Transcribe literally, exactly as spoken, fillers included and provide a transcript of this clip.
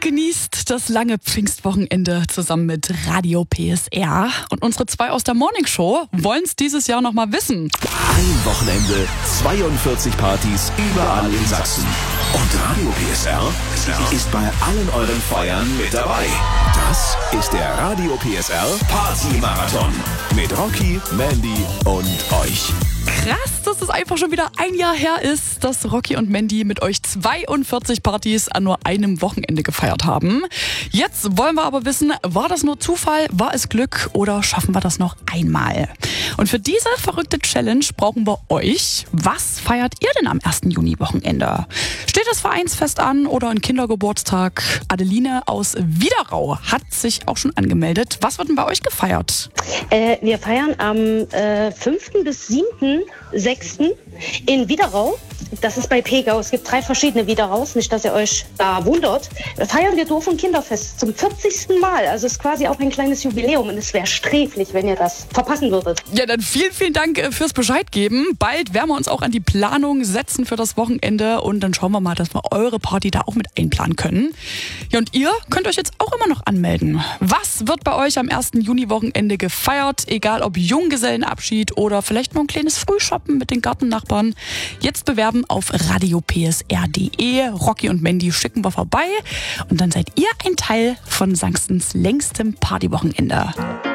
genießt das lange Pfingstwochenende zusammen mit Radio P S R. Und unsere zwei aus der Morningshow wollen es dieses Jahr noch mal wissen. Ein Wochenende, zweiundvierzig Partys überall in Sachsen. Und Radio P S R ist bei allen euren Feiern mit dabei. Das ist der Radio P S R Party-Marathon mit Rocky, Mandy und euch. Krass, dass es einfach schon wieder ein Jahr her ist, dass Rocky und Mandy mit euch zweiundvierzig Partys an nur einem Wochenende gefeiert haben. Jetzt wollen wir aber wissen, war das nur Zufall, war es Glück oder schaffen wir das noch einmal? Und für diese verrückte Challenge brauchen wir euch. Was feiert ihr denn am ersten Juni-Wochenende? Steht das Vereinsfest an oder ein Kindergeburtstag? Adeline aus Widerau hat sich auch schon angemeldet. Was wird denn bei euch gefeiert? Äh, wir feiern am äh, fünften bis siebten sechsten in Widerau. Das ist bei Pegau. Es gibt drei verschiedene Wideraus, nicht, dass ihr euch da wundert. Feiern wir Dorf- und Kinderfest zum vierzigsten Mal. Also es ist quasi auch ein kleines Jubiläum und es wäre sträflich, wenn ihr das verpassen würdet. Ja, dann vielen, vielen Dank fürs Bescheid geben. Bald werden wir uns auch an die Planung setzen für das Wochenende und dann schauen wir mal, dass wir eure Party da auch mit einplanen können. Ja, und ihr könnt euch jetzt auch immer noch anmelden. Was wird bei euch am ersten Juni-Wochenende gefeiert? Egal ob Junggesellenabschied oder vielleicht nur ein kleines Frühshoppen mit den Gartennachbarn. Jetzt bewerben auf radio p s r punkt d e. Rocky und Mandy schicken wir vorbei und dann seid ihr ein Teil von Sachsens längstem Partywochenende.